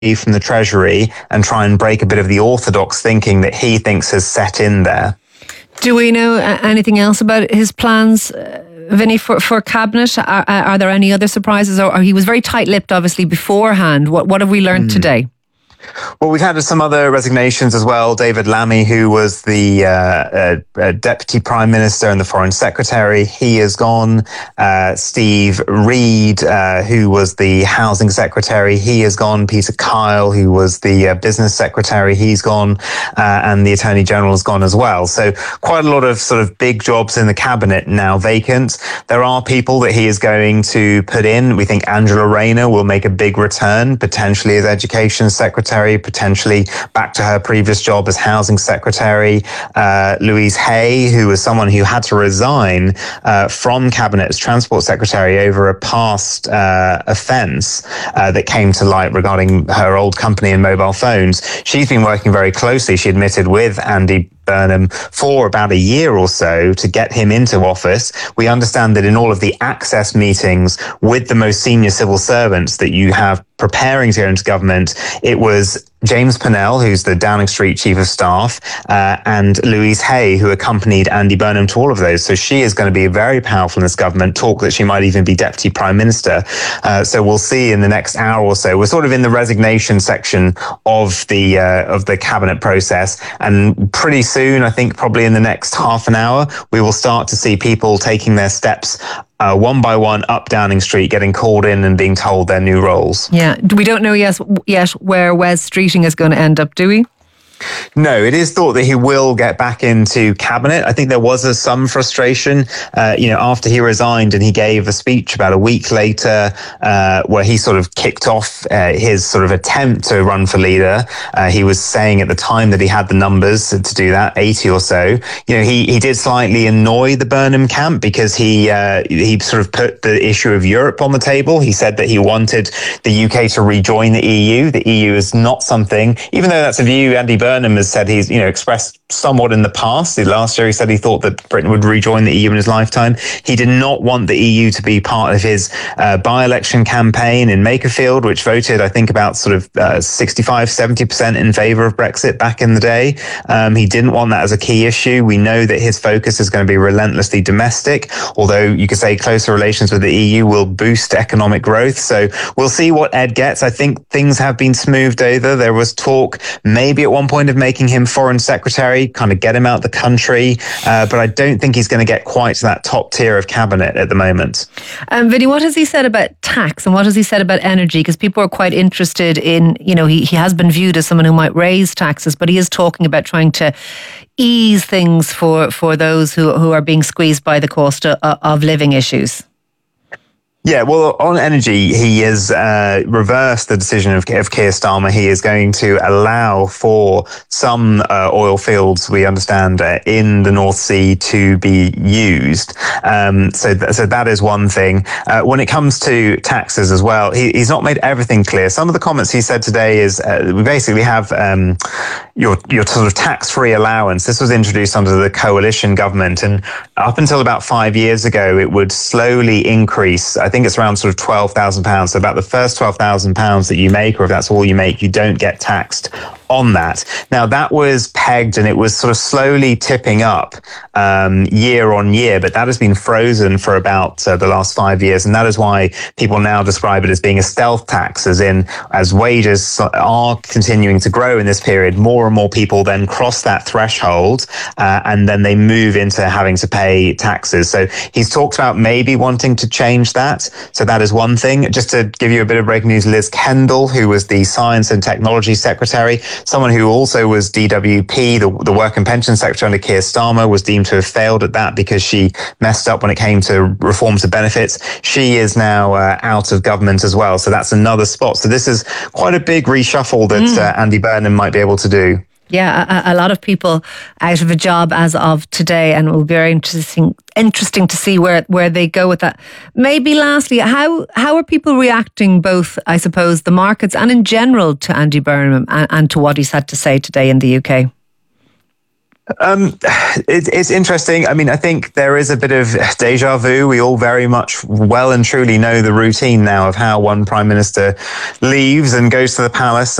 from the Treasury and try and break a bit of the orthodox thinking that he thinks has set in there. Do we know anything else about his plans, Vinny, for Cabinet? Are there any other surprises? Or he was very tight-lipped, obviously, beforehand. What have we learned today? Well, we've had some other resignations as well. David Lammy, who was the Deputy Prime Minister and the Foreign Secretary, he is gone. Steve Reed, who was the Housing Secretary, he is gone. Peter Kyle, who was the Business Secretary, he's gone. And the Attorney General is gone as well. So quite a lot of sort of big jobs in the Cabinet now vacant. There are people that he is going to put in. We think Angela Rayner will make a big return, potentially as Education Secretary, potentially back to her previous job as Housing Secretary. Louise Hay, who was someone who had to resign from Cabinet as Transport Secretary over a past offence that came to light regarding her old company in mobile phones. She's been working very closely, she admitted, with Andy Burnham for about a year or so to get him into office. We understand that in all of the access meetings with the most senior civil servants that you have preparing to go into government, it was James Pennell, who's the Downing Street Chief of Staff, and Louise Hay, who accompanied Andy Burnham to all of those. So she is going to be very powerful in this government. Talk that she might even be Deputy Prime Minister. So we'll see in the next hour or so. We're sort of in the resignation section of the cabinet process, and pretty soon, I think probably in the next half an hour, we will start to see people taking their steps one by one up Downing Street, getting called in and being told their new roles. Yeah, we don't know yet where Wes Streeting is going to end up, do we? No, it is thought that he will get back into cabinet. I think there was some frustration, after he resigned, and he gave a speech about a week later where he sort of kicked off his sort of attempt to run for leader. He was saying at the time that he had the numbers to do that, 80 or so. He did slightly annoy the Burnham camp because he sort of put the issue of Europe on the table. He said that he wanted the UK to rejoin the EU. The EU is not something, even though that's a view Andy Burnham has said he's expressed somewhat in the past. Last year he said he thought that Britain would rejoin the EU in his lifetime. He did not want the EU to be part of his by-election campaign in Makerfield, which voted, I think, about sort of 65-70% in favour of Brexit back in the day. He didn't want that as a key issue. We know that his focus is going to be relentlessly domestic, although you could say closer relations with the EU will boost economic growth. So we'll see what Ed gets. I think things have been smoothed over. There was talk maybe at one point of making him Foreign Secretary, kind of get him out of the country, but I don't think he's going to get quite to that top tier of cabinet at the moment. Vinny, what has he said about tax and what has he said about energy? Because people are quite interested in, he has been viewed as someone who might raise taxes, but he is talking about trying to ease things for those who are being squeezed by the cost of living issues. Yeah, well, on energy, he has reversed the decision of Keir Starmer. He is going to allow for some oil fields, we understand, in the North Sea to be used. So that is one thing. When it comes to taxes as well, he's not made everything clear. Some of the comments he said today is we basically have your sort of tax-free allowance. This was introduced under the coalition government, and up until about 5 years ago, it would slowly increase. I think it's around sort of £12,000. So about the first £12,000 that you make, or if that's all you make, you don't get taxed on that. Now, that was pegged and it was sort of slowly tipping up year on year, but that has been frozen for about the last 5 years. And that is why people now describe it as being a stealth tax, as wages are continuing to grow in this period, more and more people then cross that threshold and then they move into having to pay taxes. So he's talked about maybe wanting to change that. So that is one thing. Just to give you a bit of breaking news, Liz Kendall, who was the Science and Technology Secretary, someone who also was DWP, the Work and Pension Secretary under Keir Starmer, was deemed to have failed at that because she messed up when it came to reforms of benefits. She is now out of government as well. So that's another spot. So this is quite a big reshuffle that Andy Burnham might be able to do. Yeah, a lot of people out of a job as of today, and it will be very interesting to see where they go with that. Maybe lastly, how are people reacting, both, I suppose, the markets and in general to Andy Burnham and to what he's had to say today in the UK? It's interesting. I mean, I think there is a bit of deja vu. We all very much well and truly know the routine now of how one prime minister leaves and goes to the palace